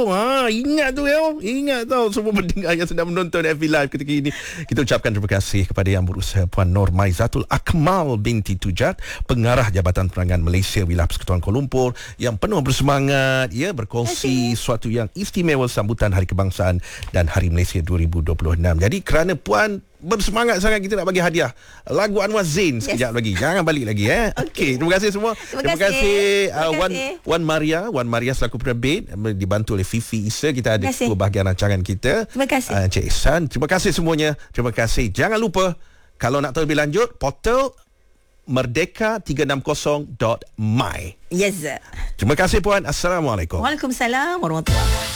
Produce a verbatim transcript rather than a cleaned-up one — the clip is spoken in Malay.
tu. Ha, ingat tu ya. Ingat tau semua pendengar yang sedang menonton F B Live ketika ini. Kita ucapkan terima kasih kepada yang berusaha Puan Nur Maizatul Akmal binti Tujat, Pengarah Jabatan Penerangan Malaysia Wilayah Persekutuan Kuala Lumpur, yang penuh bersemangat ya berkongsi sesuatu yang istimewa sambutan Hari Kebangsaan dan Hari Malaysia dua ribu dua puluh enam. Jadi kerana Puan bersemangat sangat, kita nak bagi hadiah lagu Anwar Zain sekejap yes. lagi. Jangan balik lagi eh. Okey, okay, terima kasih semua. Terima, terima kasih, kasih uh, terima Wan kasih. Wan Maria, Wan Maria selaku penerbit, dibantu oleh Fifi Isa. Kita ada dua bahagian rancangan kita. Terima kasih. Uh, Encik Ihsan, terima kasih semuanya. Terima kasih. Jangan lupa kalau nak tahu lebih lanjut, portal merdeka tiga enam kosong dot my. Yes. Terima kasih Puan. Assalamualaikum. Waalaikumsalam warahmatullahi wabarakatuh.